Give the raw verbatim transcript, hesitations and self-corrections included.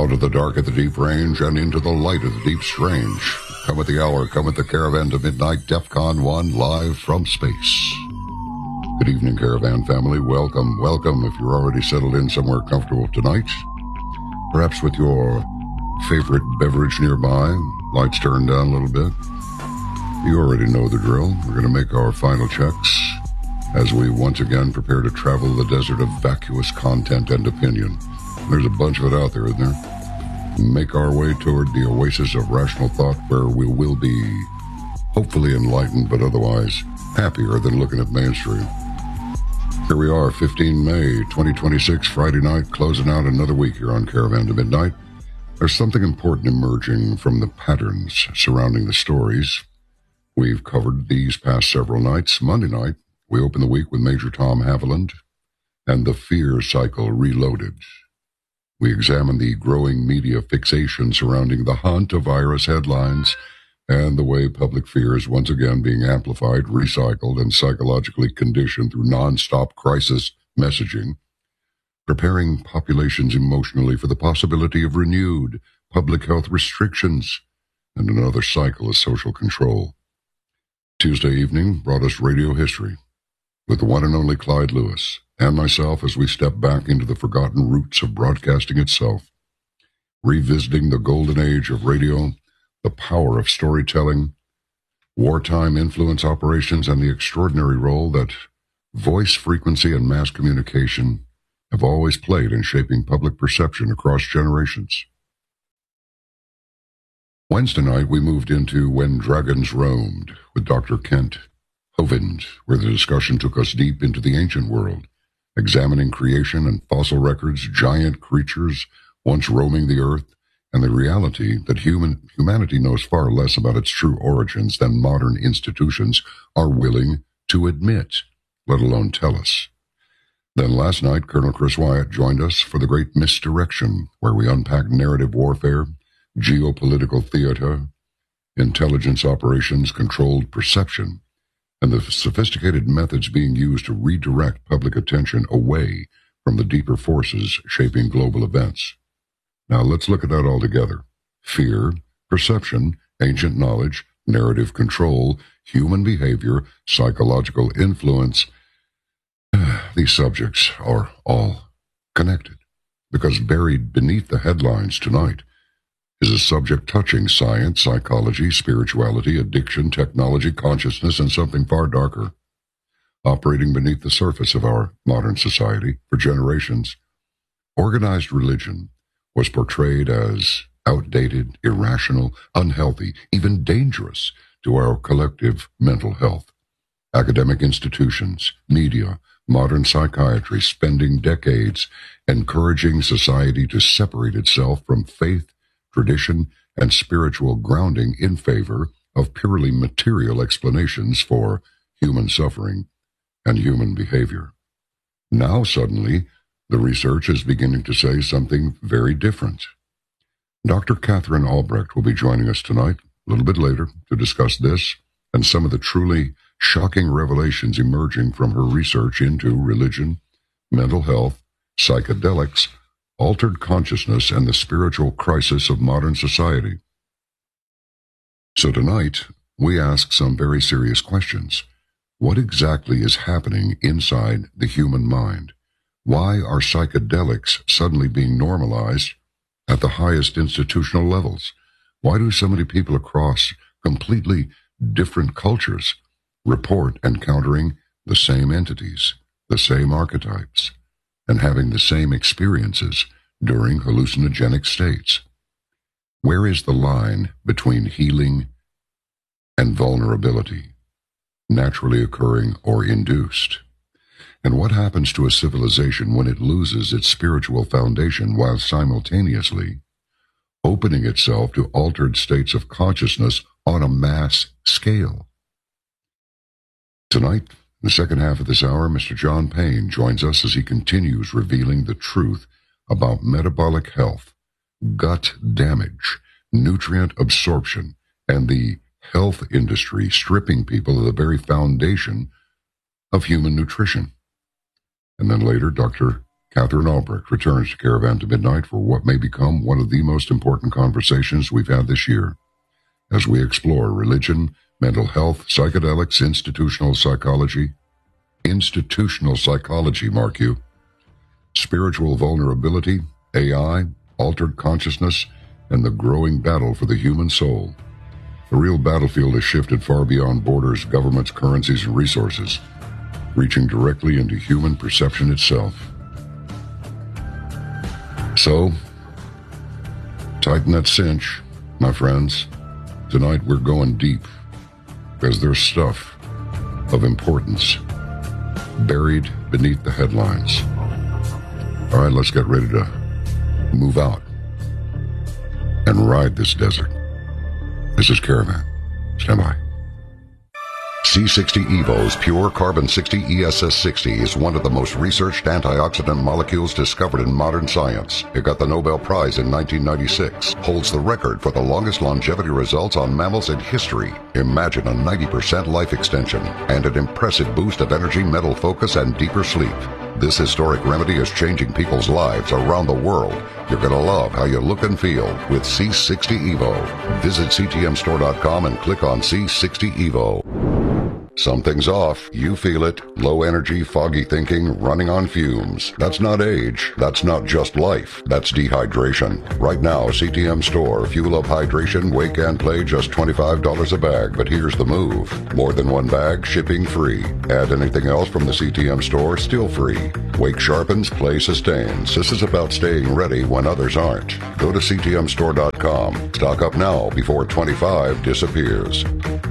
Out of the dark at the deep range and into the light of the deep strange. Come at the hour, come at the Caravan to Midnight, DEFCON one, live from space. Good evening, Caravan family. Welcome, welcome. If you're already settled in somewhere comfortable tonight, perhaps with your favorite beverage nearby, lights turned down a little bit. You already know the drill. We're going to make our final checks as we once again prepare to travel the desert of vacuous content and opinion. There's a bunch of it out there, isn't there? Make our way toward the oasis of rational thought where we will be hopefully enlightened, but otherwise happier than looking at mainstream. Here we are, the fifteenth of May, twenty twenty-six, Friday night, closing out another week here on Caravan to Midnight. There's something important emerging from the patterns surrounding the stories we've covered these past several nights. Monday night, we open the week with Major Tom Haviland and the Fear Cycle Reloaded. We examine the growing media fixation surrounding the Hantavirus headlines and the way public fear is once again being amplified, recycled, and psychologically conditioned through non-stop crisis messaging, preparing populations emotionally for the possibility of renewed public health restrictions and another cycle of social control. Tuesday evening brought us radio history with the one and only Clyde Lewis and myself as we step back into the forgotten roots of broadcasting itself, revisiting the golden age of radio, the power of storytelling, wartime influence operations, and the extraordinary role that voice frequency and mass communication have always played in shaping public perception across generations. Wednesday night, we moved into When Dragons Roamed with Doctor Kent Hovind, where the discussion took us deep into the ancient world, examining creation and fossil records, giant creatures once roaming the earth, and the reality that human humanity knows far less about its true origins than modern institutions are willing to admit, let alone tell us. Then last night, Colonel Chris Wyatt joined us for the Great Misdirection, where we unpacked narrative warfare, geopolitical theater, intelligence operations, controlled perception, and the sophisticated methods being used to redirect public attention away from the deeper forces shaping global events. Now let's look at that all together. Fear, perception, ancient knowledge, narrative control, human behavior, psychological influence. These subjects are all connected, because buried beneath the headlines tonight is a subject touching science, psychology, spirituality, addiction, technology, consciousness, and something far darker. Operating beneath the surface of our modern society for generations, organized religion was portrayed as outdated, irrational, unhealthy, even dangerous to our collective mental health. Academic institutions, media, modern psychiatry spending decades encouraging society to separate itself from faith, tradition, and spiritual grounding in favor of purely material explanations for human suffering and human behavior. Now, suddenly, the research is beginning to say something very different. Doctor Catherine Albrecht will be joining us tonight, a little bit later, to discuss this and some of the truly shocking revelations emerging from her research into religion, mental health, psychedelics, altered consciousness, and the spiritual crisis of modern society. So tonight, we ask some very serious questions. What exactly is happening inside the human mind? Why are psychedelics suddenly being normalized at the highest institutional levels? Why do so many people across completely different cultures report encountering the same entities, the same archetypes, and having the same experiences during hallucinogenic states? Where is the line between healing and vulnerability, naturally occurring or induced? And what happens to a civilization when it loses its spiritual foundation while simultaneously opening itself to altered states of consciousness on a mass scale? Tonight, in the second half of this hour, Mister John Payne joins us as he continues revealing the truth about metabolic health, gut damage, nutrient absorption, and the health industry stripping people of the very foundation of human nutrition. And then later, Doctor Catherine Albrecht returns to Caravan to Midnight for what may become one of the most important conversations we've had this year, as we explore religion, mental health, psychedelics, institutional psychology, institutional psychology, mark you, spiritual vulnerability, A I, altered consciousness, and the growing battle for the human soul. The real battlefield has shifted far beyond borders, governments, currencies, and resources, reaching directly into human perception itself. So, tighten that cinch, my friends. Tonight we're going deep, because there's stuff of importance buried beneath the headlines. All right, let's get ready to move out and ride this desert. This is Caravan. Stand by. C sixty Evo's Pure Carbon sixty E S S sixty is one of the most researched antioxidant molecules discovered in modern science. It got the Nobel Prize in nineteen ninety-six, holds the record for the longest longevity results on mammals in history. Imagine a ninety percent life extension and an impressive boost of energy, mental focus, and deeper sleep. This historic remedy is changing people's lives around the world. You're going to love how you look and feel with C sixty Evo. Visit C T M store dot com and click on C sixty Evo. Something's off. You feel it. Low energy, foggy thinking, running on fumes. That's not age. That's not just life. That's dehydration. Right now, C T M Store, Fuel Up Hydration, Wake and Play, just twenty-five dollars a bag. But here's the move. More than one bag, shipping free. Add anything else from the C T M Store, still free. Wake sharpens, Play sustains. This is about staying ready when others aren't. Go to C T M store dot com. Stock up now before twenty-five disappears.